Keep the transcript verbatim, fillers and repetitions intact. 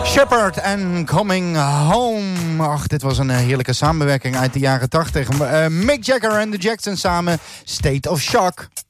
Shepherd en Coming Home. Ach, dit was een heerlijke samenwerking uit de jaren tachtig. Uh, Mick Jagger en de Jacksons samen. State of Shock.